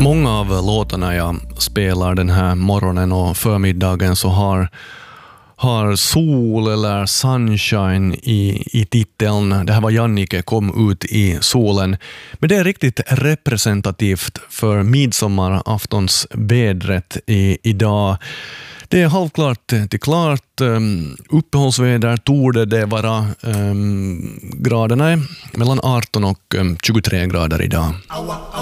Många av låtarna jag spelar den här morgonen och förmiddagen så har sol eller sunshine i titeln. Det här var Jannike kom ut i solen. Men det är riktigt representativt för midsommaraftons vädret idag. Det är halvklart till klart. Uppehållsväder torde det vara. Graderna är mellan 18 och 23 grader idag.